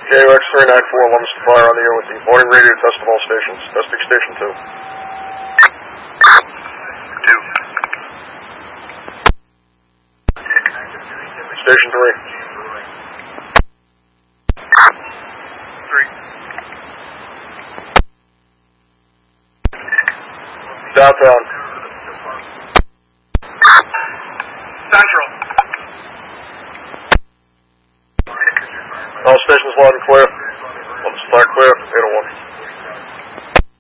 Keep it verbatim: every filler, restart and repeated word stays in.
K O X three nine four, Lumsden Fire on the air with the morning radio test of all stations. Testing station two. Two. Station three. Three. Downtown. Central. All stations loud and clear.